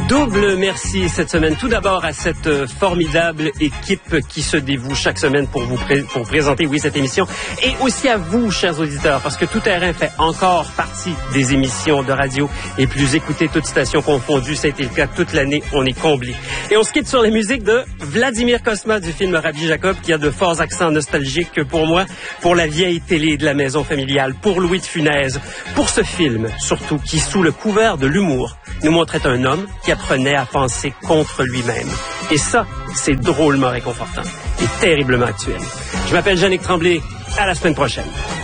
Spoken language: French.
Double merci cette semaine. Tout d'abord à cette formidable équipe qui se dévoue chaque semaine pour présenter, cette émission. Et aussi à vous, chers auditeurs, parce que Tout Terrain fait encore partie des émissions de radio les plus écoutées, toutes stations confondues. Ça a été le cas toute l'année. On est comblés. Et on se quitte sur les musiques de Vladimir Cosma du film Rabbi Jacob, qui a de forts accents nostalgiques pour moi, pour la vieille télé de la maison familiale, pour Louis de Funès, pour ce film, surtout, qui, sous le couvert de l'humour, nous montrait un homme qui apprenait à penser contre lui-même. Et ça, c'est drôlement réconfortant et terriblement actuel. Je m'appelle Jeannick Tremblay. À la semaine prochaine.